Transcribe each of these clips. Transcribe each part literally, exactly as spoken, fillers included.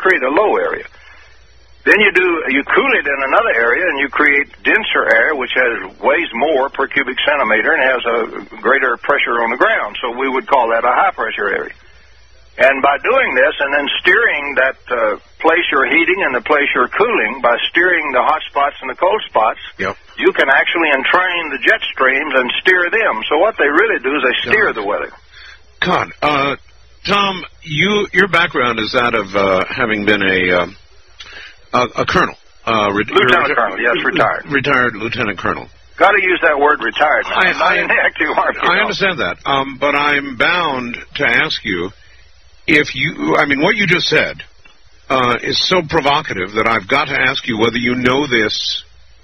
create a low area. Then you do you cool it in another area, and you create denser air, which has weighs more per cubic centimeter and has a greater pressure on the ground. So we would call that a high-pressure area. And by doing this and then steering that uh, place you're heating and the place you're cooling, by steering the hot spots and the cold spots, yep. you can actually entrain the jet streams and steer them. So what they really do is they steer the weather. God, uh, Tom, you your background is that of uh, having been a... Uh, A, a colonel. Uh, re- lieutenant colonel, yes, retired. Retired lieutenant colonel. Got to use that word retired. Now. I, I'm not I, in the active army. I understand that, um, but I'm bound to ask you if you, I mean, what you just said uh, is so provocative that I've got to ask you whether you know this,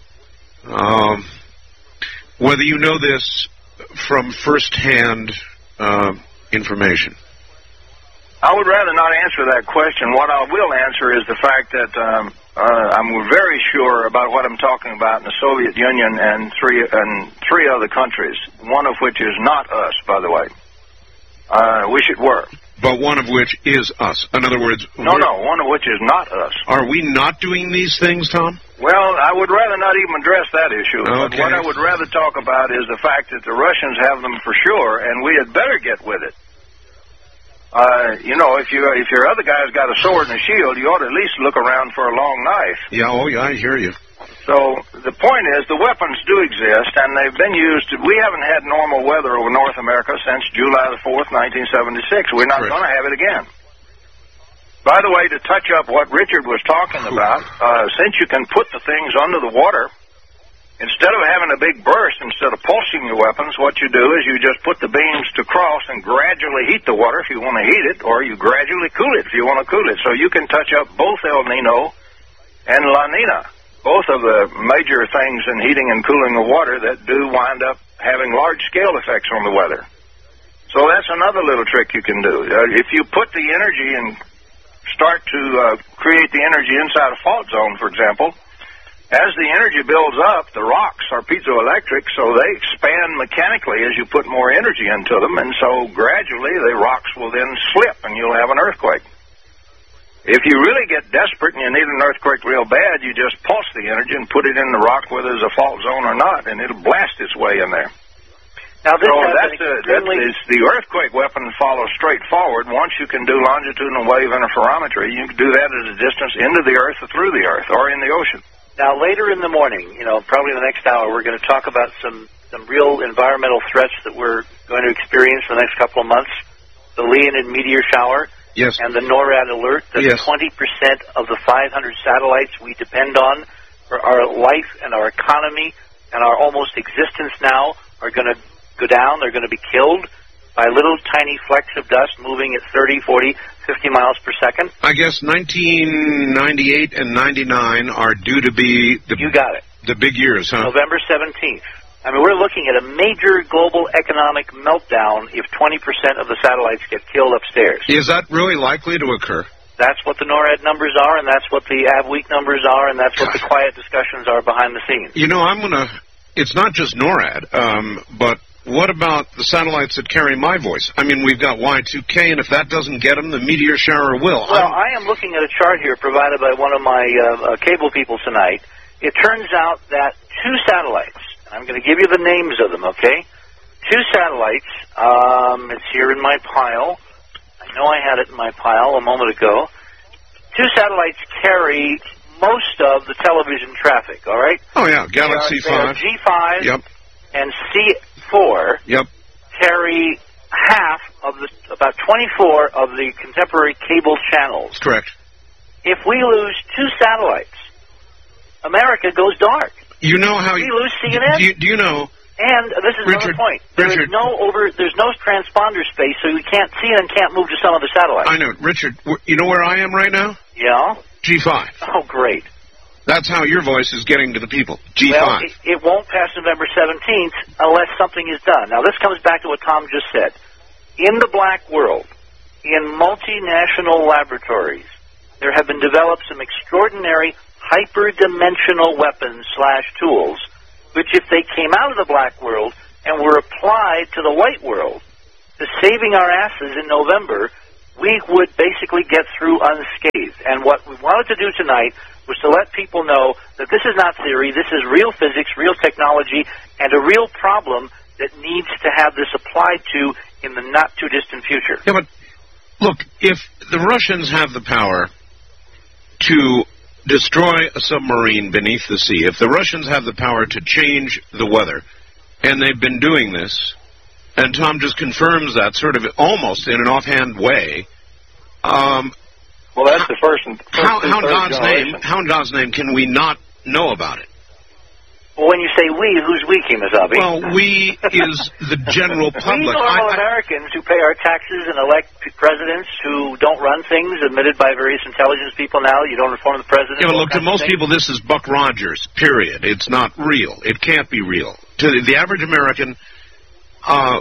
um, whether you know this from firsthand uh, information. I would rather not answer that question. What I will answer is the fact that um, uh, I'm very sure about what I'm talking about in the Soviet Union and three and three other countries, one of which is not us, by the way. I uh, wish it were. But one of which is us. In other words... No, no, one of which is not us. Are we not doing these things, Tom? Well, I would rather not even address that issue. Okay. But what I would rather talk about is the fact that the Russians have them for sure, and we had better get with it. Uh, you know, if you if your other guy's got a sword and a shield, you ought to at least look around for a long knife. Yeah, oh yeah, I hear you. So the point is, the weapons do exist, and they've been used. We haven't had normal weather over North America since July the fourth, nineteen seventy-six. We're not going to have it again. By the way, to touch up what Richard was talking about, uh, since you can put the things under the water, instead of having a big burst, instead of pulsing your weapons, what you do is you just put the beams to cross and gradually heat the water if you want to heat it, or you gradually cool it if you want to cool it. So you can touch up both El Nino and La Nina, both of the major things in heating and cooling the water that do wind up having large-scale effects on the weather. So that's another little trick you can do. Uh, if you put the energy and start to uh, create the energy inside a fault zone, for example, as the energy builds up, the rocks are piezoelectric, so they expand mechanically as you put more energy into them, and so gradually the rocks will then slip and you'll have an earthquake. If you really get desperate and you need an earthquake real bad, you just pulse the energy and put it in the rock whether there's a fault zone or not, and it'll blast its way in there. Now, this so has that's an a, extremely... that is, the earthquake weapon follows straight forward. Once you can do longitudinal wave interferometry, you can do that at a distance into the earth or through the earth or in the ocean. Now, later in the morning, you know, probably in the next hour, we're going to talk about some, some real environmental threats that we're going to experience for the next couple of months. The Leonid meteor shower yes. and the NORAD alert that yes. twenty percent of the five hundred satellites we depend on for our life and our economy and our almost existence now are going to go down. They're going to be killed by little tiny flecks of dust moving at thirty, forty, fifty miles per second. I guess nineteen ninety-eight and ninety-nine are due to be the, you got it. the big years, huh? November seventeenth. I mean, we're looking at a major global economic meltdown if twenty percent of the satellites get killed upstairs. Is that really likely to occur? That's what the NORAD numbers are, and that's what the A V week numbers are, and that's what the quiet discussions are behind the scenes. You know, I'm going to... It's not just NORAD, um, but... What about the satellites that carry my voice? I mean, we've got Y two K, and if that doesn't get them, the meteor shower will. Well, I'm... I am looking at a chart here provided by one of my uh, uh, cable people tonight. It turns out that two satellites, I'm going to give you the names of them, okay? Two satellites, um, it's here in my pile. I know I had it in my pile a moment ago. Two satellites carry most of the television traffic, all right? Oh, yeah, Galaxy they are, they are five. G five Yep. and C four yep. carry half of the, about twenty-four of the contemporary cable channels. Correct. If we lose two satellites, America goes dark. You know how... We lose C N N. Do you, do you know... And this is Richard, another point. There Richard, is no over. There's no transponder space, so you can't C N N can't move to some other satellites. I know. Richard, you know where I am right now? Yeah. G five. Oh, great. That's how your voice is getting to the people. G five. Well, it, it won't pass November seventeenth unless something is done. Now, this comes back to what Tom just said. In the black world, in multinational laboratories, there have been developed some extraordinary hyperdimensional weapons slash tools, which if they came out of the black world and were applied to the white world, to saving our asses in November, we would basically get through unscathed. And what we wanted to do tonight was to let people know that this is not theory, this is real physics, real technology, and a real problem that needs to have this applied to in the not-too-distant future. Yeah, but look, if the Russians have the power to destroy a submarine beneath the sea, if the Russians have the power to change the weather, and they've been doing this, and Tom just confirms that sort of almost in an offhand way, um, well, that's the first and, first how, and how in third God's generation. name, how in God's name can we not know about it? Well, when you say we, who's we, Kimasabi? Well, we is the general public. We normal I, I, Americans who pay our taxes and elect presidents who don't run things admitted by various intelligence people now. You don't reform the president. You know, look, to most people, this is Buck Rogers, period. It's not real. It can't be real. To the, the average American, uh,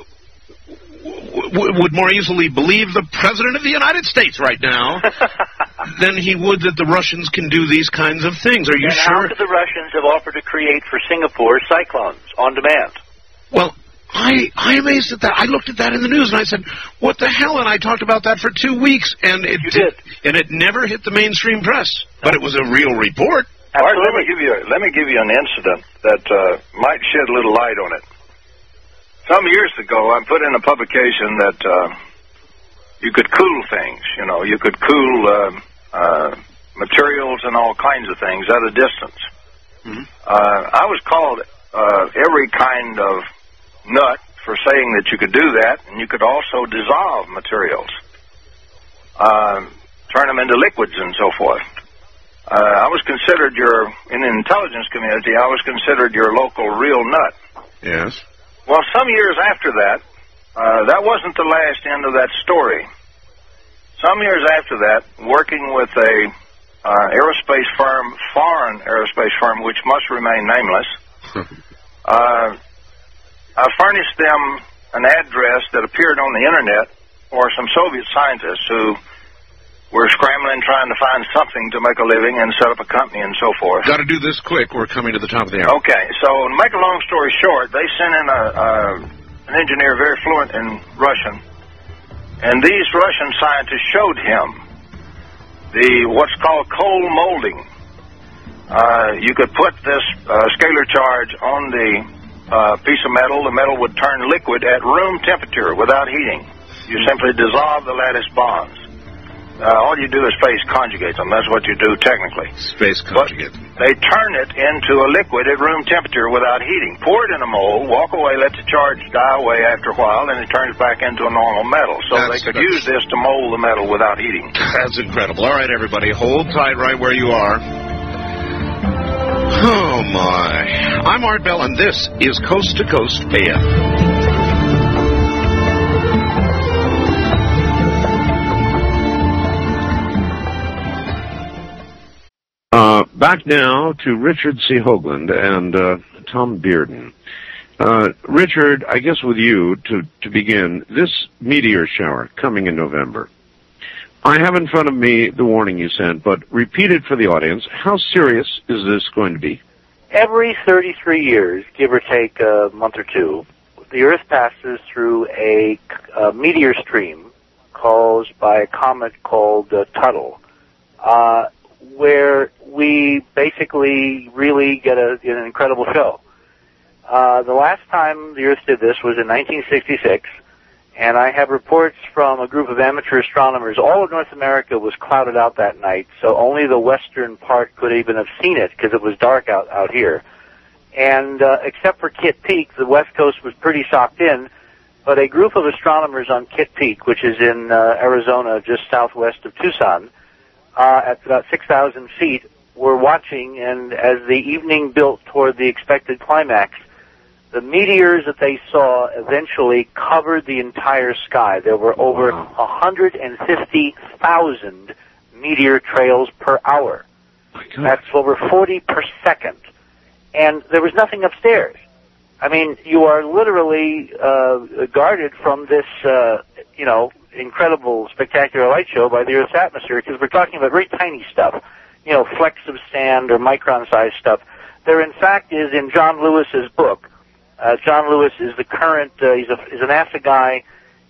w- would more easily believe the President of the United States right now than he would that the Russians can do these kinds of things. Are you and sure? How could the Russians have offered to create for Singapore cyclones on demand? Well, I I amazed at that. I looked at that in the news and I said, "What the hell?" And I talked about that for two weeks, and it you did, and it never hit the mainstream press. No. But it was a real report. Art, let me give you let me give you an incident that uh, might shed a little light on it. Some years ago, I put in a publication that uh, you could cool things. You know, you could cool uh, uh, materials and all kinds of things at a distance. Mm-hmm. Uh, I was called uh, every kind of nut for saying that you could do that, and you could also dissolve materials, uh, turn them into liquids and so forth. Uh, I was considered your, in the intelligence community, I was considered your local real nut. Yes. Well, some years after that, uh, that wasn't the last end of that story. Some years after that, working with a uh, aerospace firm, foreign aerospace firm, which must remain nameless, uh, I furnished them an address that appeared on the Internet for some Soviet scientists who were scrambling, trying to find something to make a living and set up a company and so forth. Got to do this quick. We're coming to the top of the hour. Okay, so to make a long story short, they sent in a, uh, an engineer very fluent in Russian, and these Russian scientists showed him the what's called cold molding. Uh, you could put this uh, scalar charge on the uh, piece of metal. The metal would turn liquid at room temperature without heating. You simply dissolve the lattice bonds. Uh, all you do is phase conjugate them. That's what you do technically. Space conjugate. But they turn it into a liquid at room temperature without heating. Pour it in a mold, walk away, let the charge die away after a while, and it turns back into a normal metal. So that's, they could that's, use this to mold the metal without heating. That's incredible. All right, everybody, hold tight right where you are. Oh, my. I'm Art Bell, and this is Coast to Coast A M. Uh, back now to Richard C. Hoagland and uh, Tom Bearden. Uh, Richard, I guess with you, to, to begin, this meteor shower coming in November. I have in front of me the warning you sent, but repeat it for the audience. How serious is this going to be? Every thirty-three years, give or take a month or two, the Earth passes through a, a meteor stream caused by a comet called uh, Tuttle, uh, where we basically really get a, an incredible show. Uh, the last time the Earth did this was in nineteen sixty-six, and I have reports from a group of amateur astronomers. All of North America was clouded out that night, so only the western part could even have seen it because it was dark out, out here. And uh, except for Kitt Peak, the west coast was pretty socked in, but a group of astronomers on Kitt Peak, which is in uh, Arizona, just southwest of Tucson, uh, at about six thousand feet, were watching, and as the evening built toward the expected climax, the meteors that they saw eventually covered the entire sky. There were over wow. one hundred fifty thousand meteor trails per hour. That's over forty per second. And there was nothing upstairs. I mean, you are literally uh, guarded from this, uh, you know, incredible, spectacular light show by the Earth's atmosphere, because we're talking about very tiny stuff, you know, flecks of sand or micron-sized stuff. There, in fact, is in John Lewis's book. Uh, John Lewis is the current, uh, he's, a, he's a NASA guy.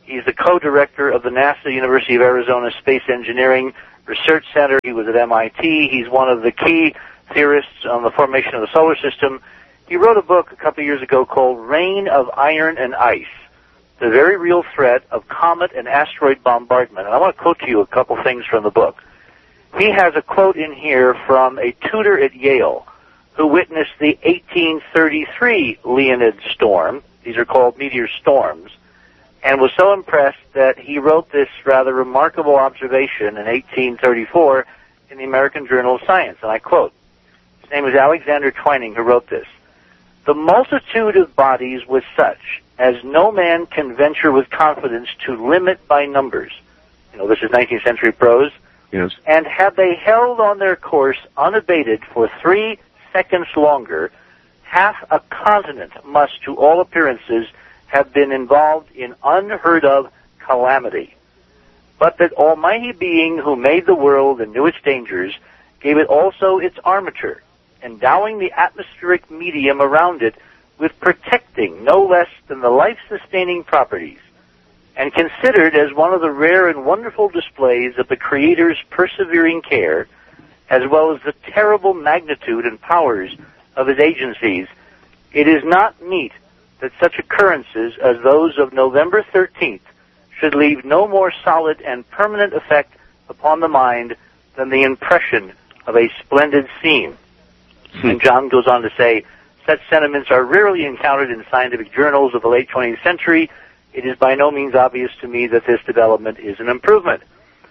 He's the co-director of the NASA University of Arizona Space Engineering Research Center. He was at M I T. He's one of the key theorists on the formation of the solar system. He wrote a book a couple of years ago called Reign of Iron and Ice, the very real threat of comet and asteroid bombardment. And I want to quote to you a couple things from the book. He has a quote in here from a tutor at Yale who witnessed the eighteen thirty-three Leonid storm. These are called meteor storms. And was so impressed that he wrote this rather remarkable observation in eighteen thirty-four in the American Journal of Science. And I quote, his name is Alexander Twining, who wrote this. The multitude of bodies was such as no man can venture with confidence to limit by numbers. You know, this is nineteenth century prose. Yes. And had they held on their course unabated for three seconds longer, half a continent must, to all appearances, have been involved in unheard of calamity. But that almighty being who made the world and knew its dangers gave it also its armature, endowing the atmospheric medium around it with protecting no less than the life-sustaining properties, and considered as one of the rare and wonderful displays of the Creator's persevering care, as well as the terrible magnitude and powers of his agencies, it is not meet that such occurrences as those of November thirteenth should leave no more solid and permanent effect upon the mind than the impression of a splendid scene. Hmm. And John goes on to say, such sentiments are rarely encountered in scientific journals of the late twentieth century. It is by no means obvious to me that this development is an improvement.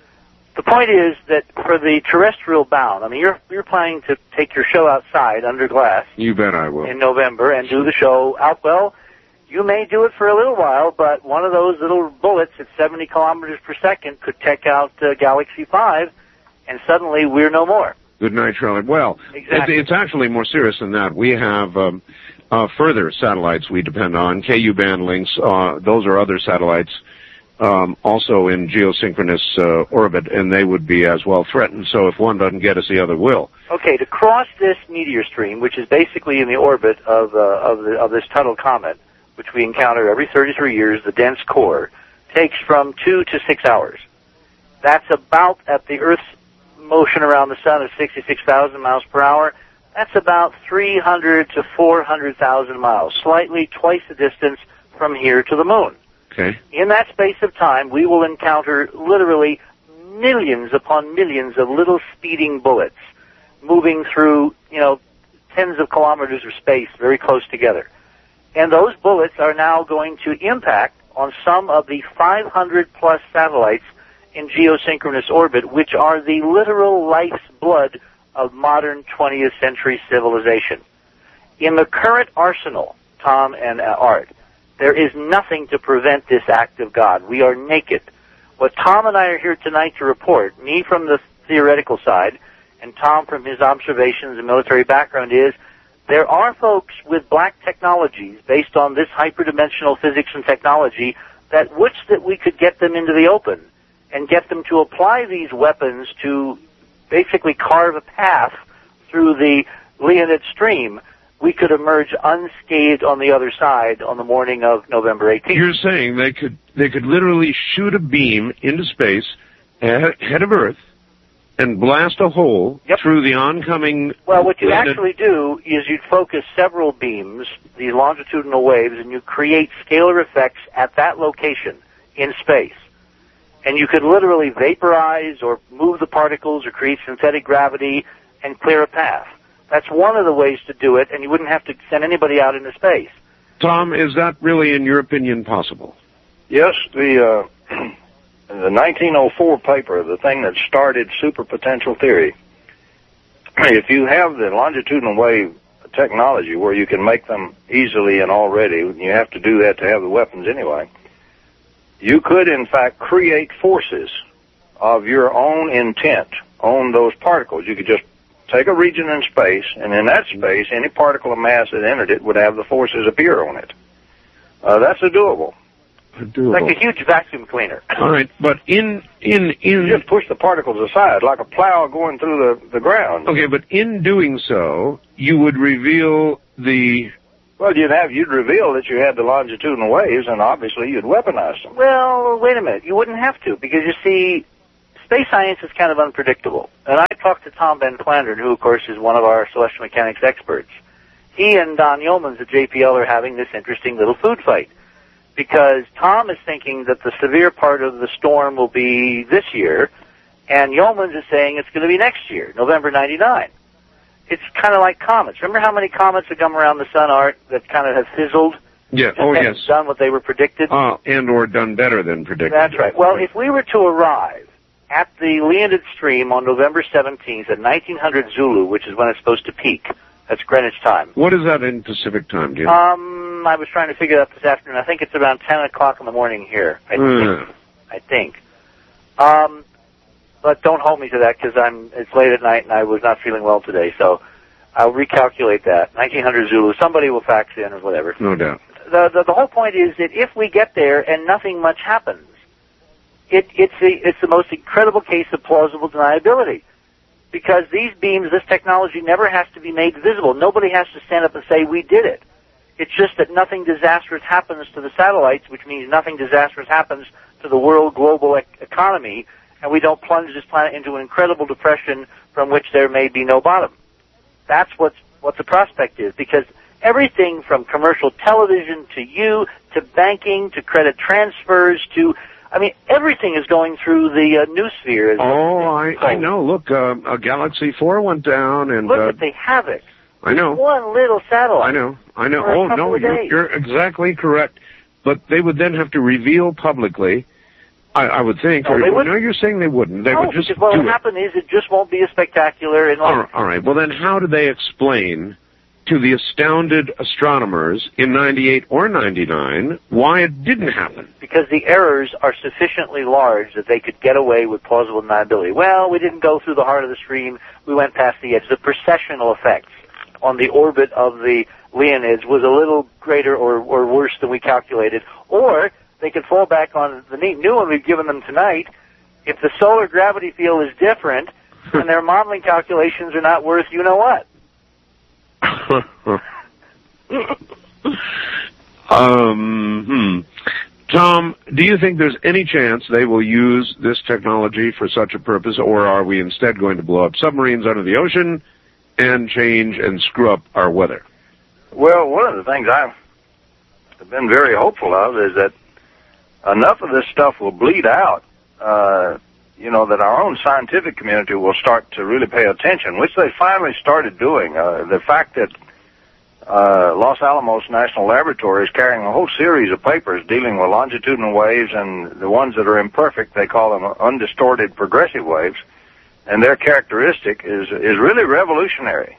The point is that for the terrestrial bound, I mean, you're you're planning to take your show outside under glass. You bet I will. In November and do the show out. Well, you may do it for a little while, but one of those little bullets at seventy kilometers per second could take out uh, Galaxy five, and suddenly we're no more. Good night, Charlotte. Well, exactly. it's, it's actually more serious than that. We have um, uh, further satellites we depend on, K U band links. Uh, those are other satellites. Um, also in geosynchronous uh, orbit, and they would be as well threatened. So if one doesn't get us, the other will. Okay, to cross this meteor stream, which is basically in the orbit of uh, of, the, of this Tuttle comet, which we encounter every thirty-three years, the dense core, takes from two to six hours. That's about, at the Earth's motion around the sun of sixty-six thousand miles per hour, that's about three hundred to four hundred thousand miles, slightly twice the distance from here to the moon. Okay. In that space of time, we will encounter literally millions upon millions of little speeding bullets moving through, you know, tens of kilometers of space very close together. And those bullets are now going to impact on some of the five hundred plus satellites in geosynchronous orbit, which are the literal life's blood of modern twentieth century civilization. In the current arsenal, Tom and uh, Art, there is nothing to prevent this act of God. We are naked. What Tom and I are here tonight to report, me from the theoretical side, and Tom from his observations and military background, is there are folks with black technologies based on this hyperdimensional physics and technology that wish that we could get them into the open and get them to apply these weapons to basically carve a path through the Leonid stream. We could emerge unscathed on the other side on the morning of November eighteenth. You're saying they could they could literally shoot a beam into space ahead of Earth and blast a hole yep. through the oncoming... Well, what you planet. actually do is you'd focus several beams, these longitudinal waves, and you create scalar effects at that location in space. And you could literally vaporize or move the particles or create synthetic gravity and clear a path. That's one of the ways to do it, and you wouldn't have to send anybody out into space. Tom, is that really, in your opinion, possible? Yes, the uh, the nineteen oh four paper, the thing that started superpotential theory, if you have the longitudinal wave technology where you can make them easily and already, you have to do that to have the weapons anyway, you could, in fact, create forces of your own intent on those particles. You could just take a region in space, and in that space, any particle of mass that entered it would have the forces appear on it. Uh, that's a doable. doable. Like a huge vacuum cleaner. All right, but in in in you just push the particles aside like a plow going through the the ground. Okay, but in doing so, you would reveal the Well, you'd have, you'd reveal that you had the longitudinal waves, and obviously you'd weaponize them. Well, wait a minute. You wouldn't have to, because you see, space science is kind of unpredictable. And I talked to Tom Van Flandern, who, of course, is one of our celestial mechanics experts. He and Don Yeomans at J P L are having this interesting little food fight, because Tom is thinking that the severe part of the storm will be this year, and Yeomans is saying it's going to be next year, November ninety-nine. It's kind of like comets. Remember how many comets that come around the sun, Art, that kind of have fizzled? Yeah. Oh, yes. Done what they were predicted? Uh, and or done better than predicted. That's right. Well, if we were to arrive at the Leonid Stream on November seventeenth at nineteen hundred Zulu, which is when it's supposed to peak, that's Greenwich time. What is that in Pacific time, do you know? Um, I was trying to figure it out this afternoon. I think it's around ten o'clock in the morning here. I uh. think. I think. Um... But don't hold me to that, because I'm. It's late at night and I was not feeling well today, so I'll recalculate that. nineteen hundred Zulu. Somebody will fax in or whatever. No doubt. The the, the whole point is that if we get there and nothing much happens, it, it's the it's the most incredible case of plausible deniability, because these beams, this technology, never has to be made visible. Nobody has to stand up and say we did it. It's just that nothing disastrous happens to the satellites, which means nothing disastrous happens to the world global ec- economy. And we don't plunge this planet into an incredible depression from which there may be no bottom. That's what's, what the prospect is, because everything from commercial television to you, to banking, to credit transfers, to, I mean, everything is going through the uh, noosphere. Oh, I, I know. Look, uh, a Galaxy four went down, and... Look uh, at the havoc. I know. One little satellite. I know. I know. For a Oh, couple no, of you're, days. you're exactly correct. But they would then have to reveal publicly... I, I would think. No, or, they wouldn't. No, you're saying they wouldn't. They no, would just because what do will it. happen is it just won't be as spectacular. And all, right, all right. Well, then how do they explain to the astounded astronomers in ninety-eight or ninety-nine why it didn't happen? Because the errors are sufficiently large that they could get away with plausible deniability. Well, we didn't go through the heart of the stream. We went past the edge. The precessional effects on the orbit of the Leonids was a little greater or, or worse than we calculated. Or they could fall back on the neat new one we've given them tonight. If the solar gravity field is different, and their modeling calculations are not worth you know what. um, hmm. Tom, do you think there's any chance they will use this technology for such a purpose, or are we instead going to blow up submarines under the ocean and change and screw up our weather? Well, one of the things I've been very hopeful of is that enough of this stuff will bleed out, uh, you know, that our own scientific community will start to really pay attention, which they finally started doing. Uh, the fact that uh, Los Alamos National Laboratory is carrying a whole series of papers dealing with longitudinal waves, and the ones that are imperfect, they call them undistorted progressive waves, and their characteristic is, is really revolutionary.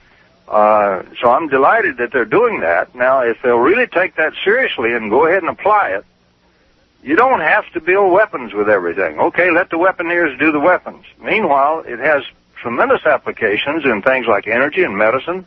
Uh, so I'm delighted that they're doing that. Now, if they'll really take that seriously and go ahead and apply it, you don't have to build weapons with everything. Okay, let the weaponeers do the weapons. Meanwhile, it has tremendous applications in things like energy and medicine,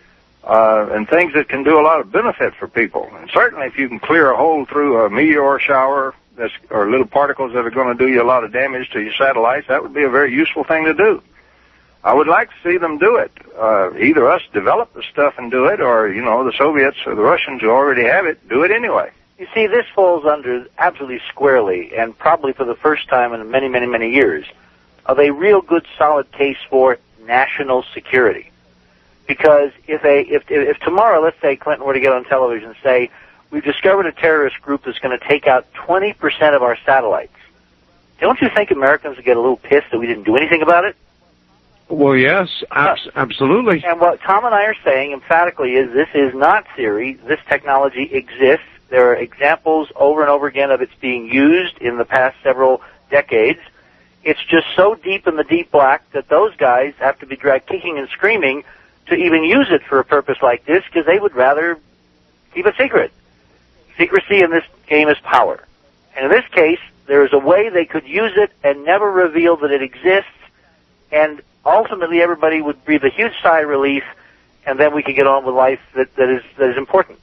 uh, and things that can do a lot of benefit for people. And certainly if you can clear a hole through a meteor shower that's, or little particles that are going to do you a lot of damage to your satellites, that would be a very useful thing to do. I would like to see them do it. Uh, either us develop the stuff and do it, or, you know, the Soviets or the Russians who already have it, do it anyway. You see, this falls under absolutely squarely, and probably for the first time in many, many, many years, of a real good, solid case for national security. Because if a if if tomorrow, let's say Clinton were to get on television and say, we've discovered a terrorist group that's going to take out twenty percent of our satellites, don't you think Americans would get a little pissed that we didn't do anything about it? Well, yes, abs- absolutely. And what Tom and I are saying emphatically is this is not theory. This technology exists. There are examples over and over again of its being used in the past several decades. It's just so deep in the deep black that those guys have to be dragged kicking and screaming to even use it for a purpose like this, because they would rather keep it secret. Secrecy in this game is power. And in this case, there is a way they could use it and never reveal that it exists, and ultimately everybody would breathe a huge sigh of relief, and then we could get on with life that, that is that is important.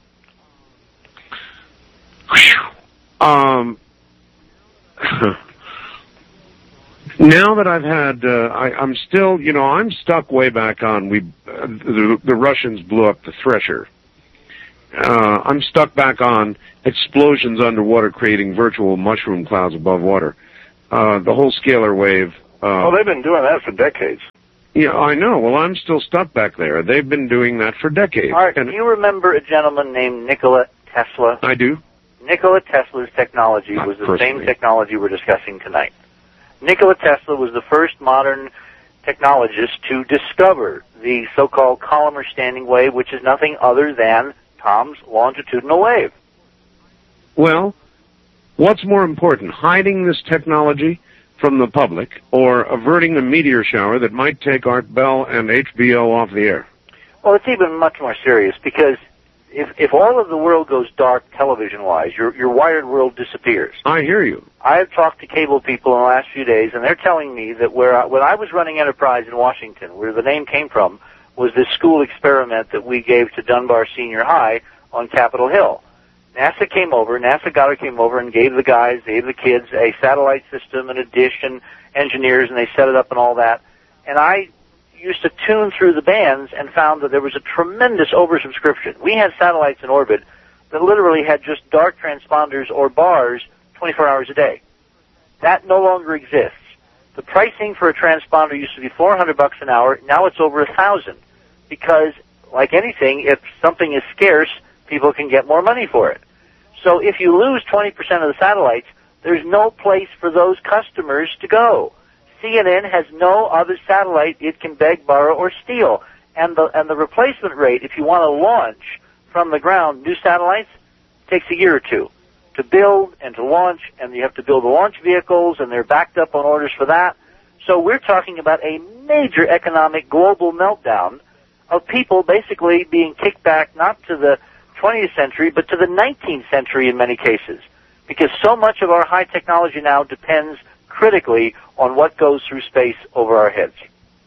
Um, now that I've had, uh, I, I'm still, you know, I'm stuck way back on, we, uh, the, the Russians blew up the Thresher. uh, I'm stuck back on explosions underwater creating virtual mushroom clouds above water. Uh, the whole scalar wave. Uh, oh, they've been doing that for decades. Yeah, I know. Well, I'm still stuck back there. They've been doing that for decades. Art, and do you remember a gentleman named Nikola Tesla? I do. Nikola Tesla's technology Not was the personally. same technology we're discussing tonight. Nikola Tesla was the first modern technologist to discover the so-called columnar standing wave, which is nothing other than Tom's longitudinal wave. Well, what's more important, hiding this technology from the public or averting a meteor shower that might take Art Bell and H B O off the air? Well, it's even much more serious because if if all of the world goes dark television-wise, your your wired world disappears. I hear you. I have talked to cable people in the last few days, and they're telling me that where I, when I was running Enterprise in Washington, where the name came from, was this school experiment that we gave to Dunbar Senior High on Capitol Hill. NASA came over, NASA Goddard came over and gave the guys, gave the kids a satellite system and a dish and engineers, and they set it up and all that. And I used to tune through the bands and found that there was a tremendous oversubscription. We had satellites in orbit that literally had just dark transponders or bars twenty-four hours a day. That no longer exists. The pricing for a transponder used to be four hundred bucks an hour. Now it's over a thousand because, like anything, if something is scarce, people can get more money for it. So if you lose twenty percent of the satellites, there's no place for those customers to go. C N N has no other satellite it can beg, borrow, or steal. And the, and the replacement rate, if you want to launch from the ground new satellites, takes a year or two to build and to launch, and you have to build the launch vehicles, and they're backed up on orders for that. So we're talking about a major economic global meltdown of people basically being kicked back not to the twentieth century, but to the nineteenth century in many cases, because so much of our high technology now depends critically on what goes through space over our heads.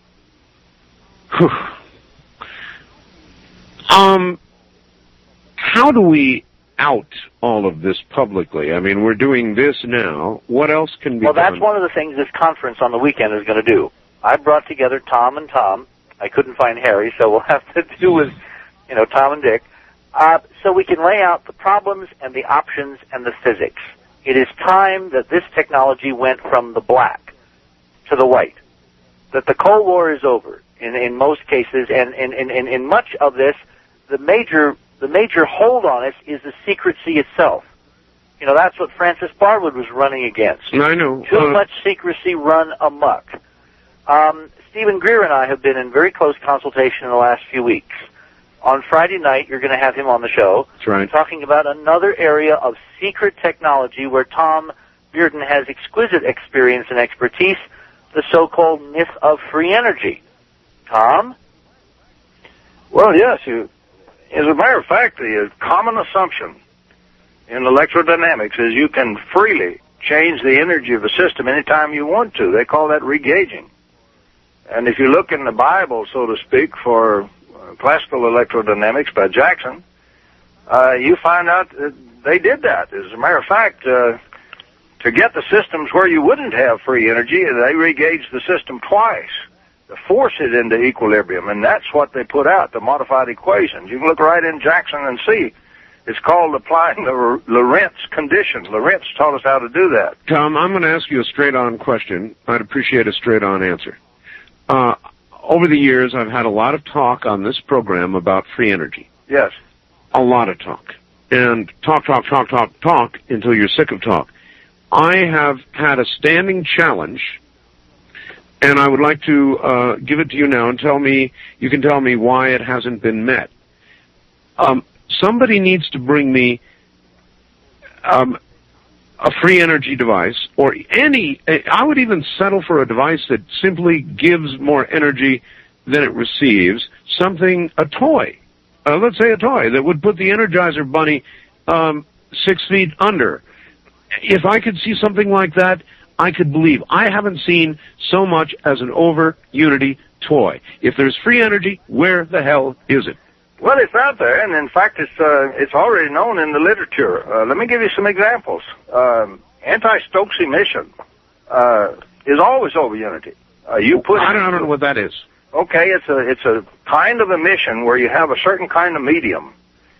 um, how do we out all of this publicly? I mean, we're doing this now. What else can be well, done? Well, that's one of the things this conference on the weekend is going to do. I brought together Tom and Tom. I couldn't find Harry, so we'll have to do with, you know, Tom and Dick. Uh, so we can lay out the problems and the options and the physics. It is time that this technology went from the black to the white, that the Cold War is over in, in most cases, and in, in, in, in much of this, the major the major hold on us is the secrecy itself. You know, that's what Francis Barwood was running against. I know. Too uh, much secrecy run amok. Um, Stephen Greer and I have been in very close consultation in the last few weeks. On Friday night, you're going to have him on the show. That's right. Talking about another area of secret technology where Tom Bearden has exquisite experience and expertise, the so-called myth of free energy. Tom? Well, yes. You, as a matter of fact, the common assumption in electrodynamics is you can freely change the energy of a system anytime you want to. They call that regauging. And if you look in the Bible, so to speak, for Classical Electrodynamics by Jackson, uh, you find out that they did that. As a matter of fact, uh, to get the systems where you wouldn't have free energy, they regauged the system twice to force it into equilibrium, and that's what they put out, the modified equations. You can look right in Jackson and see. It's called applying the Lorentz condition. Lorentz taught us how to do that. Tom, I'm going to ask you a straight-on question. I'd appreciate a straight-on answer. Uh, over the years, I've had a lot of talk on this program about free energy. Yes. A lot of talk. And talk, talk, talk, talk, talk until you're sick of talk. I have had a standing challenge, and I would like to uh, give it to you now and tell me, you can tell me why it hasn't been met. Um, somebody needs to bring me um, a free energy device, or any, I would even settle for a device that simply gives more energy than it receives, something, a toy. Uh, let's say a toy that would put the Energizer Bunny um, six feet under. If I could see something like that, I could believe. I haven't seen so much as an over-unity toy. If there's free energy, where the hell is it? Well, it's out there, and in fact, it's uh, it's already known in the literature. Uh, let me give you some examples. Um, anti-Stokes emission uh, is always over unity. Uh, you put I don't, I don't know what that is. Okay, it's a it's a kind of emission where you have a certain kind of medium,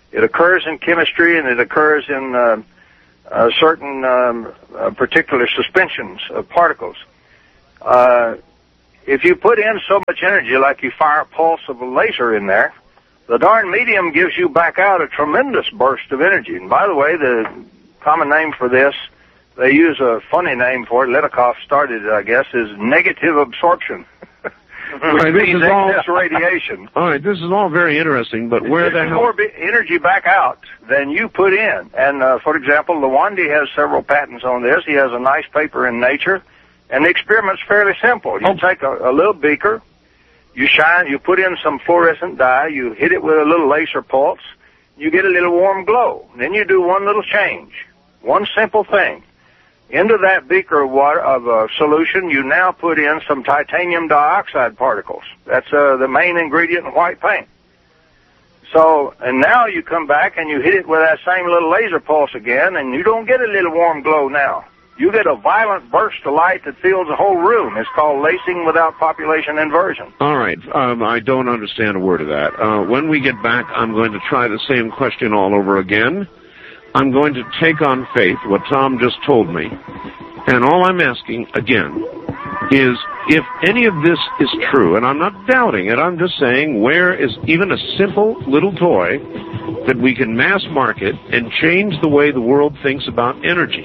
It occurs in chemistry, and it occurs in uh, uh, certain um, uh, particular suspensions of particles. Uh, if you put in so much energy, like you fire a pulse of a laser in there, the darn medium gives you back out a tremendous burst of energy. And by the way, the common name for this, they use a funny name for it, Letikoff started it, I guess, is negative absorption. Which right, means this excess all, radiation. All right, this is all very interesting, but It where the hell... more energy back out than you put in. And, uh, for example, Lawande has several patents on this. He has a nice paper in Nature, and the experiment's fairly simple. You oh. take a, a little beaker, you shine, you put in some fluorescent dye, you hit it with a little laser pulse, you get a little warm glow. Then you do one little change, one simple thing. Into that beaker of water of a solution, you now put in some titanium dioxide particles. That's uh, the main ingredient in white paint. So, and now you come back and you hit it with that same little laser pulse again, and you don't get a little warm glow now. You get a violent burst of light that fills the whole room. It's called lacing without population inversion. All right. Um, I don't understand a word of that. Uh, when we get back, I'm going to try the same question all over again. I'm going to take on faith what Tom just told me. And all I'm asking, again, is if any of this is true, and I'm not doubting it, I'm just saying where is even a simple little toy that we can mass market and change the way the world thinks about energy.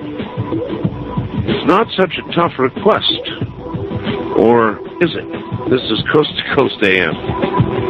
It's not such a tough request. Or is it? This is Coast to Coast A M.